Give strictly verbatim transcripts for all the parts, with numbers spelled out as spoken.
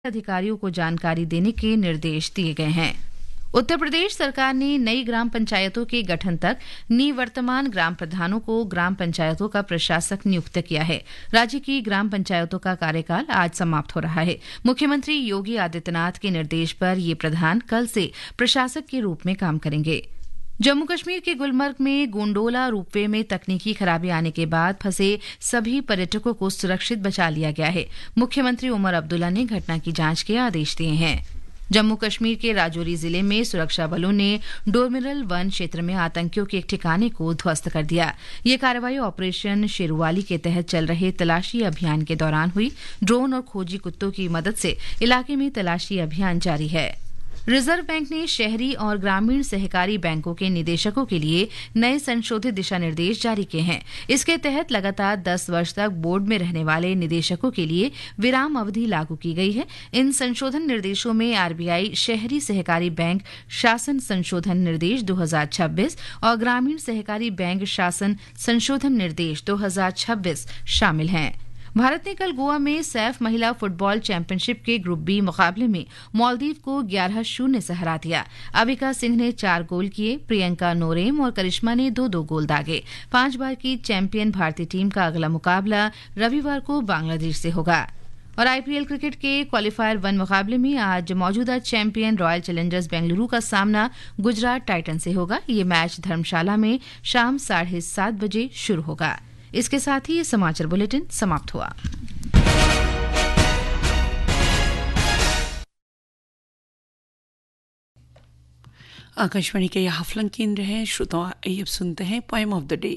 अधिकारियों को जानकारी देने के निर्देश दिए गए हैं। उत्तर प्रदेश सरकार ने नई ग्राम पंचायतों के गठन तक निवर्तमान ग्राम प्रधानों को ग्राम पंचायतों का प्रशासक नियुक्त किया है। राज्य की ग्राम पंचायतों का कार्यकाल आज समाप्त हो रहा है। मुख्यमंत्री योगी आदित्यनाथ के निर्देश पर ये प्रधान कल से प्रशासक के रूप में काम करेंगे। जम्मू कश्मीर के गुलमर्ग में गोंडोला रोपवे में तकनीकी खराबी आने के बाद फंसे सभी पर्यटकों को सुरक्षित बचा लिया गया है। मुख्यमंत्री उमर अब्दुल्ला ने घटना की जांच के आदेश दिए हैं। जम्मू कश्मीर के राजौरी जिले में सुरक्षा बलों ने डोरमिरल वन क्षेत्र में आतंकियों के एक ठिकाने को ध्वस्त कर दिया। ये कार्रवाई ऑपरेशन शेरवाली के तहत चल रहे तलाशी अभियान के दौरान हुई। ड्रोन और खोजी कुत्तों की मदद से इलाके में तलाशी अभियान जारी है। रिजर्व बैंक ने शहरी और ग्रामीण सहकारी बैंकों के निदेशकों के लिए नए संशोधित दिशा निर्देश जारी किए हैं। इसके तहत लगातार दस वर्ष तक बोर्ड में रहने वाले निदेशकों के लिए विराम अवधि लागू की गई है। इन संशोधन निर्देशों में आरबीआई शहरी सहकारी बैंक शासन संशोधन निर्देश दो हज़ार छब्बीस और ग्रामीण सहकारी बैंक शासन संशोधन निर्देश दो हज़ार छब्बीस शामिल हैं। भारत ने कल गोवा में सैफ महिला फुटबॉल चैंपियनशिप के ग्रुप बी मुकाबले में मालदीव को ग्यारह शून्य से हरा दिया। अबिका सिंह ने चार गोल किए, प्रियंका नोरेम और करिश्मा ने दो दो गोल दागे। पांच बार की चैंपियन भारतीय टीम का अगला मुकाबला रविवार को बांग्लादेश से होगा। और आईपीएल क्रिकेट के क्वालीफायर वन मुकाबले में आज मौजूदा चैंपियन रॉयल चैलेंजर्स बेंगलुरु का सामना गुजरात टाइटन से होगा। ये मैच धर्मशाला में शाम साढ़े सात बजे शुरू होगा। इसके साथ ही ये समाचार बुलेटिन समाप्त हुआ। आकाशवाणी के यह हफलन केंद्र है। श्रोताओं, आइए अब सुनते हैं पोएम ऑफ द डे।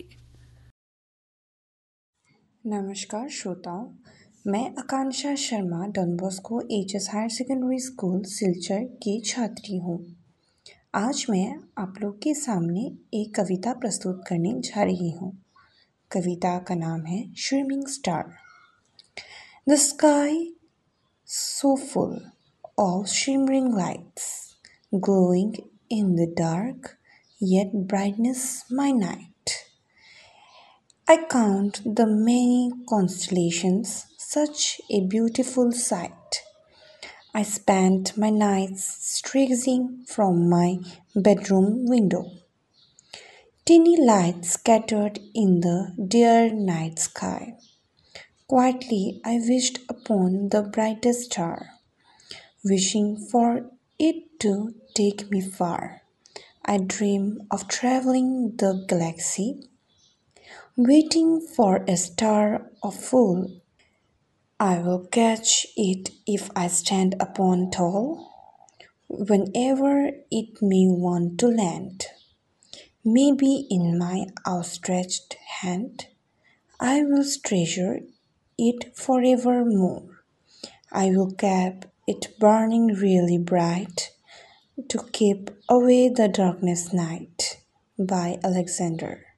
नमस्कार श्रोताओं, मैं आकांक्षा Sharma don Bosco HS higher secondary school Silchar की छात्री हूँ। आज मैं आप लोग के सामने एक कविता प्रस्तुत करने जा रही हूँ। कविता का नाम है swimming star. The sky so full of shimmering lights, glowing in the dark, yet brightness my night. I count the many constellations, such a beautiful sight. I spent my nights straying from my bedroom window. Tiny lights scattered in the dear night sky. Quietly I wished upon the brightest star, wishing for it to take me far. I dream of traveling the galaxy, waiting for a star of full. I will catch it if I stand upon tall, whenever it may want to land. Maybe in my outstretched hand, I will treasure it forevermore. I will keep it burning really bright to keep away the darkness night. By Alexander.